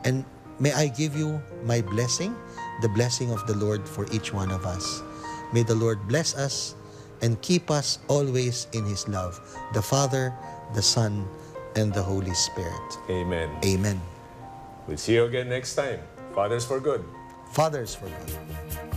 And may I give you my blessing, the blessing of the Lord for each one of us. May the Lord bless us and keep us always in His love, the Father, the Son, and the Holy Spirit. Amen. Amen. We'll see you again next time. Fathers for Good. Fathers for good.